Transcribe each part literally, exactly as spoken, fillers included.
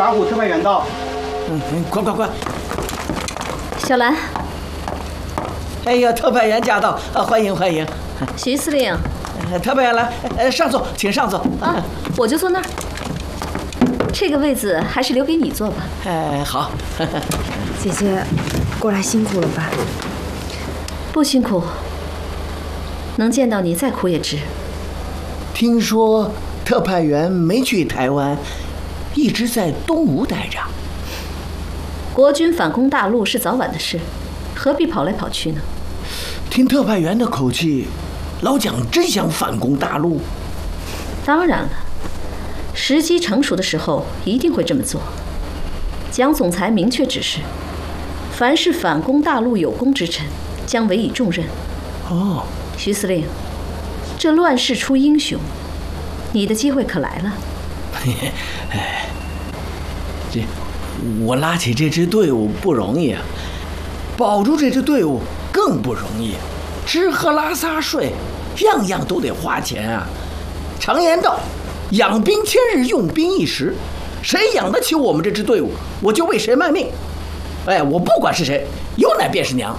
法虎特派员到。 嗯嗯，快快快！ 小兰。 哎呀，特派员驾到，啊，欢迎欢迎。 徐司令。 呃，特派员来，呃，上座，请上座。 啊，我就坐那儿。这个位子还是留给你坐吧。 哎，好。 姐姐，过来辛苦了吧？ 不辛苦，能见到你再苦也值。 听说特派员没去台湾，一直在东吴待着。 国军反攻大陆是早晚的事，何必跑来跑去呢？ 听特派员的口气，老蒋真想反攻大陆。 当然了，时机成熟的时候一定会这么做。蒋总裁明确指示，凡是反攻大陆有功之臣，将委以重任。 哦， 徐司令，这乱世出英雄，你的机会可来了。 哎，这我拉起这支队伍不容易啊，保住这支队伍更不容易，吃喝拉撒睡，样样都得花钱啊。常言道，养兵千日，用兵一时。谁养得起我们这支队伍，我就为谁卖命。哎，我不管是谁，有奶便是娘。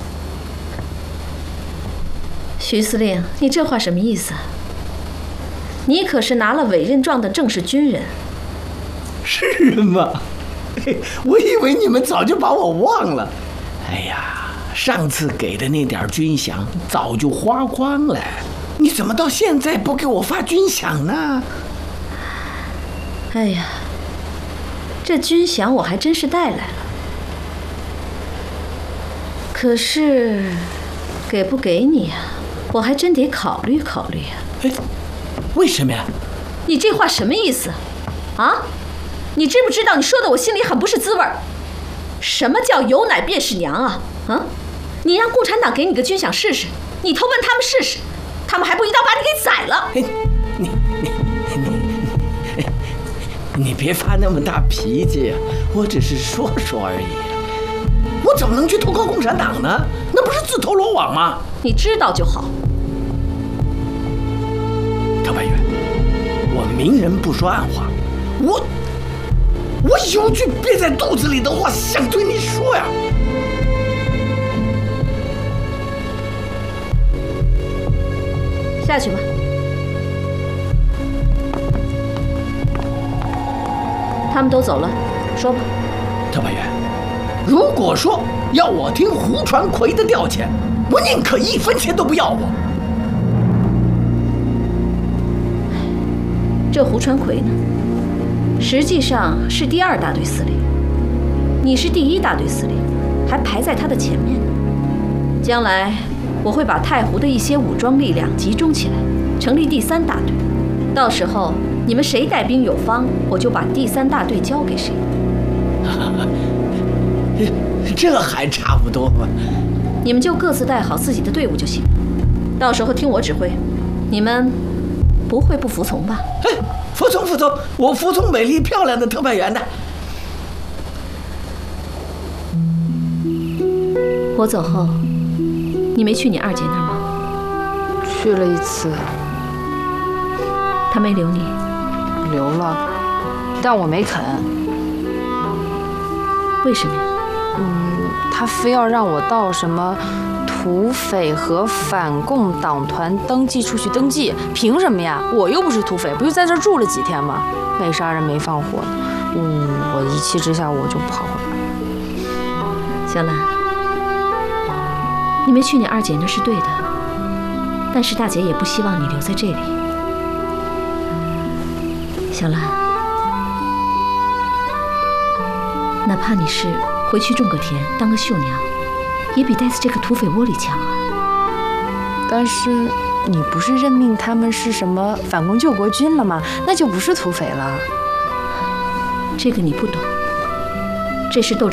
徐司令，你这话什么意思？你可是拿了委任状的正式军人。 是吗？我以为你们早就把我忘了。哎呀，上次给的那点军饷早就花光了，你怎么到现在不给我发军饷呢？ 哎呀，这军饷我还真是带来了，可是给不给你啊，我还真得考虑考虑啊。 哎，为什么呀？ 你这话什么意思啊？你知不知道你说的我心里很不是滋味儿？什么叫有奶便是娘啊？啊，你让共产党给你个军饷试试，你偷问他们试试，他们还不一刀把你给宰了？ 你你你你你你别发那么大脾气啊！我只是说说而已，我怎么能去投靠共产党呢？那不是自投罗网吗？ 你知道就好。 特派员，我明人不说暗话，我我有句憋在肚子里的话想对你说呀。 下去吧。他们都走了，说吧。 特派员，如果说要我听胡传奎的调遣，我宁可一分钱都不要我。 这胡传奎呢，实际上是第二大队司令，你是第一大队司令，还排在他的前面呢。将来我会把太湖的一些武装力量集中起来，成立第三大队。到时候你们谁带兵有方，我就把第三大队交给谁。 这还差不多吧？ 你们就各自带好自己的队伍就行，到时候听我指挥。你们不会不服从吧？ 哎，服从服从，我服从美丽漂亮的特派员的。 我走后，你没去你二姐那儿吗？ 去了一次。 她没留你？ 留了，但我没肯。 为什么呀？ 嗯，他非要让我到什么土匪和反共党团登记处去登记，凭什么呀？我又不是土匪，不就在这儿住了几天吗？没杀人没放火的。嗯，我一气之下我就跑回来。 小兰，你没去你二姐那是对的，但是大姐也不希望你留在这里。小兰，哪怕你是回去种个田当个绣娘，也比待在这个土匪窝里强啊。 但是你不是任命他们是什么反共救国军了吗？那就不是土匪了。 这个你不懂，这是斗争。